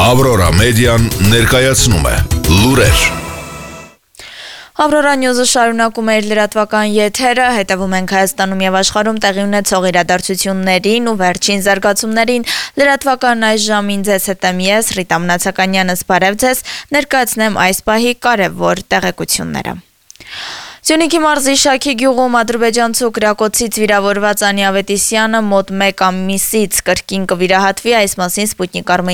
Aurora Media-ն ներկայացնում է լուրեր։ Aurora News-ը շարունակում է իր լրատվական եթերը, հետևում ենք Հայաստանում եւ աշխարհում տեղի ունեցող իրադարձություններին ու վերջին զարգացումներին։ Լրատվական այս ժամին ձեզ հետ եմ ես, Ռիտա Մնացականյանս, բարև ձեզ, ներկայացնեմ այս պահի կարևոր տեղեկությունները։ Սյունիքի մարզի Շաքի գյուղում ադրբեջանցու կրակոցից վիրավորված Անի Ավետիսյանը մոտ 1 ամիսից կրկին կվիրահատվի, այս մասին Սպուտնիկ